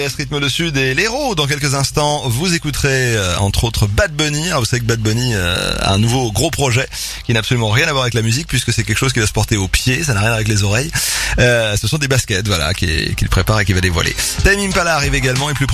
Ce rythme le sud et l'héros. Dans quelques instants, vous écouterez entre autres Bad Bunny. Alors, vous savez que Bad Bunny a un nouveau gros projet qui n'a absolument rien à voir avec la musique puisque c'est quelque chose qui va se porter aux pieds, ça n'a rien avec les oreilles. Ce sont des baskets, voilà, qu'il prépare et qu'il va dévoiler. Tame Impala arrive également et plus